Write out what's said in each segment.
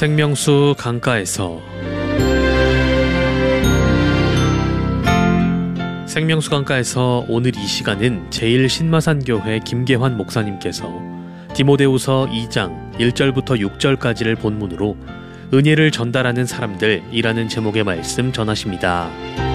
생명수 강가에서 생명수 강가에서 오늘 이 시간은 제1신마산교회 김계환 목사님께서 디모데후서 2장 1절부터 6절까지를 본문으로 은혜를 전달하는 사람들이라는 제목의 말씀 전하십니다.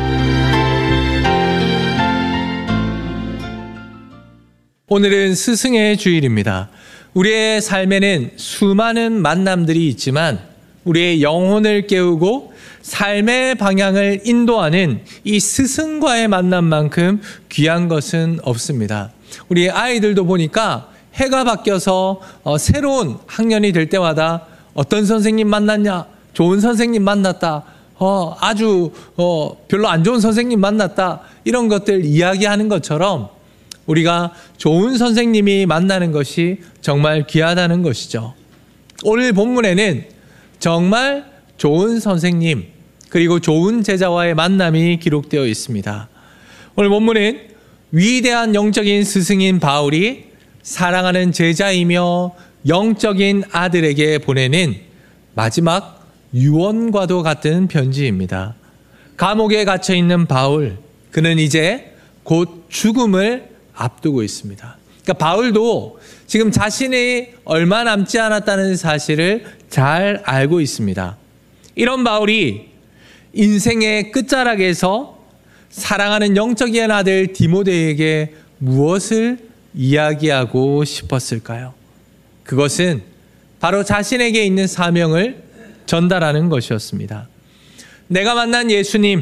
오늘은 스승의 주일입니다. 우리의 삶에는 수많은 만남들이 있지만 우리의 영혼을 깨우고 삶의 방향을 인도하는 이 스승과의 만남만큼 귀한 것은 없습니다. 우리 아이들도 보니까 해가 바뀌어서 새로운 학년이 될 때마다 어떤 선생님 만났냐? 좋은 선생님 만났다. 아주 별로 안 좋은 선생님 만났다. 이런 것들 이야기하는 것처럼 우리가 좋은 선생님이 만나는 것이 정말 귀하다는 것이죠. 오늘 본문에는 정말 좋은 선생님 그리고 좋은 제자와의 만남이 기록되어 있습니다. 오늘 본문은 위대한 영적인 스승인 바울이 사랑하는 제자이며 영적인 아들에게 보내는 마지막 유언과도 같은 편지입니다. 감옥에 갇혀 있는 바울, 그는 이제 곧 죽음을 앞두고 있습니다. 그러니까 바울도 지금 자신이 얼마 남지 않았다는 사실을 잘 알고 있습니다. 이런 바울이 인생의 끝자락에서 사랑하는 영적인 아들 디모데에게 무엇을 이야기하고 싶었을까요? 그것은 바로 자신에게 있는 사명을 전달하는 것이었습니다. 내가 만난 예수님,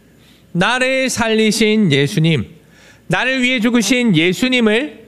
나를 살리신 예수님, 나를 위해 죽으신 예수님을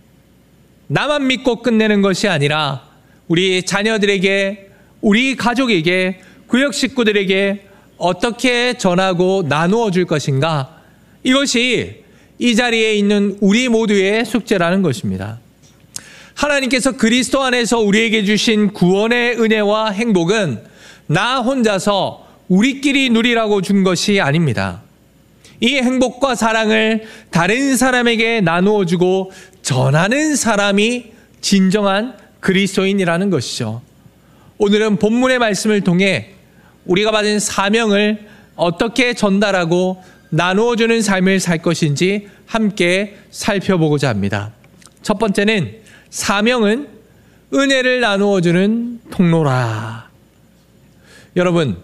나만 믿고 끝내는 것이 아니라 우리 자녀들에게, 우리 가족에게, 구역 식구들에게 어떻게 전하고 나누어 줄 것인가? 이것이 이 자리에 있는 우리 모두의 숙제라는 것입니다. 하나님께서 그리스도 안에서 우리에게 주신 구원의 은혜와 행복은 나 혼자서 우리끼리 누리라고 준 것이 아닙니다. 이 행복과 사랑을 다른 사람에게 나누어 주고 전하는 사람이 진정한 그리스도인이라는 것이죠. 오늘은 본문의 말씀을 통해 우리가 받은 사명을 어떻게 전달하고 나누어 주는 삶을 살 것인지 함께 살펴보고자 합니다. 첫 번째는 사명은 은혜를 나누어 주는 통로라. 여러분,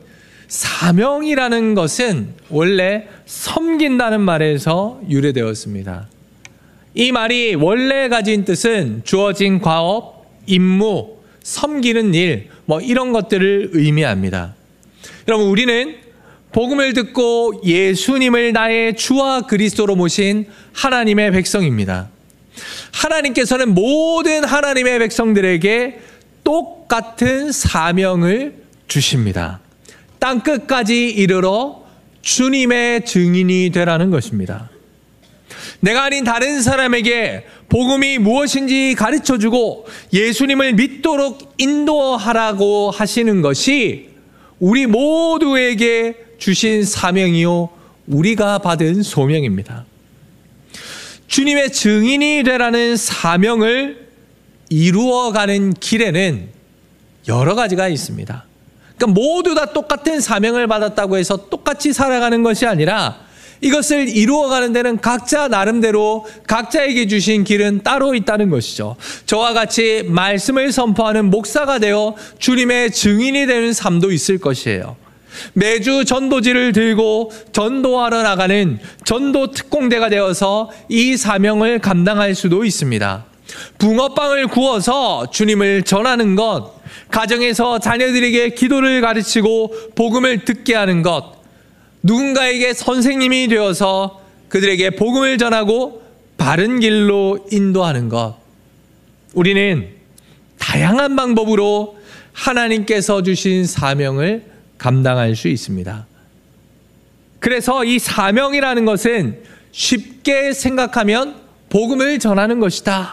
사명이라는 것은 원래 섬긴다는 말에서 유래되었습니다. 이 말이 원래 가진 뜻은 주어진 과업, 임무, 섬기는 일, 이런 것들을 의미합니다. 여러분, 우리는 복음을 듣고 예수님을 나의 주와 그리스도로 모신 하나님의 백성입니다. 하나님께서는 모든 하나님의 백성들에게 똑같은 사명을 주십니다. 땅끝까지 이르러 주님의 증인이 되라는 것입니다. 내가 아닌 다른 사람에게 복음이 무엇인지 가르쳐주고 예수님을 믿도록 인도하라고 하시는 것이 우리 모두에게 주신 사명이요 우리가 받은 소명입니다. 주님의 증인이 되라는 사명을 이루어가는 길에는 여러 가지가 있습니다. 그러니까 모두 다 똑같은 사명을 받았다고 해서 똑같이 살아가는 것이 아니라 이것을 이루어가는 데는 각자 나름대로 각자에게 주신 길은 따로 있다는 것이죠. 저와 같이 말씀을 선포하는 목사가 되어 주님의 증인이 되는 삶도 있을 것이에요. 매주 전도지를 들고 전도하러 나가는 전도 특공대가 되어서 이 사명을 감당할 수도 있습니다. 붕어빵을 구워서 주님을 전하는 것, 가정에서 자녀들에게 기도를 가르치고 복음을 듣게 하는 것, 누군가에게 선생님이 되어서 그들에게 복음을 전하고 바른 길로 인도하는 것. 우리는 다양한 방법으로 하나님께서 주신 사명을 감당할 수 있습니다. 그래서 이 사명이라는 것은 쉽게 생각하면 복음을 전하는 것이다.